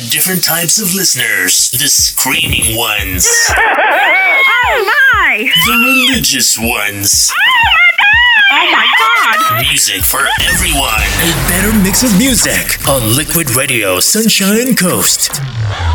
different types of listeners. The screaming ones. Oh my! The religious ones. Oh my God! Music for everyone. A better mix of music on Liquid Radio Sunshine Coast.